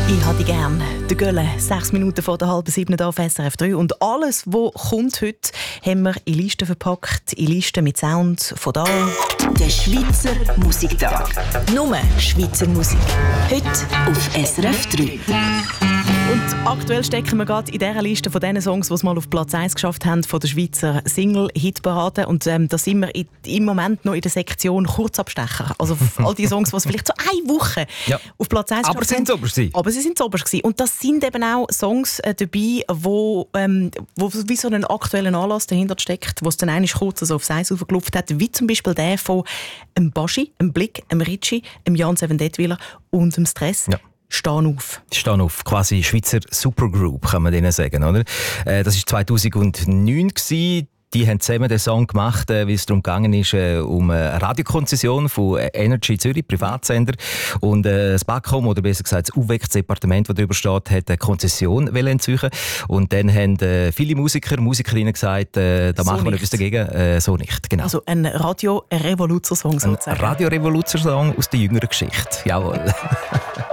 Ich habe dich gern. Der Gölle, 6 Minuten vor der halben 7 auf SRF 3. Und alles, was kommt heute, haben wir in Listen verpackt. In Listen mit Sound von da. Der Schweizer Musiktag. Nur Schweizer Musik. Heute auf SRF 3. Und aktuell stecken wir gerade in dieser Liste von den Songs, die es mal auf Platz 1 geschafft haben, von der Schweizer Single-Hitparade. Und da sind wir im Moment noch in der Sektion Kurzabstecher. Also all die Songs, die es vielleicht so eine Woche auf Platz 1 aber geschafft haben. Aber sie sind zuoberst gewesen. Und das sind eben auch Songs dabei, wo wie so einen aktuellen Anlass dahinter steckt, wo es dann einmal kurz so aufs Eis aufgelupft hat, wie zum Beispiel der von Baschi, Blick, Ritchie, Jan Seven-Detwiler und Stress. Ja. Stehen auf. Stehen auf, quasi Schweizer Supergroup, kann man denen sagen, oder? Das war 2009 gewesen. Die haben zusammen den Song gemacht, wie es darum gegangen ist, um eine Radiokonzession von Energy Zürich, Privatsender. Und das BAKOM, oder besser gesagt das UVEC-Departement, das darüber steht, hat eine Konzession entziehen. Und dann haben viele Musikerinnen gesagt, da so machen wir etwas dagegen. So nicht, genau. Also ein Radio-Revoluzer-Song sozusagen. Ein Radio-Revoluzer-Song aus der jüngeren Geschichte, jawohl.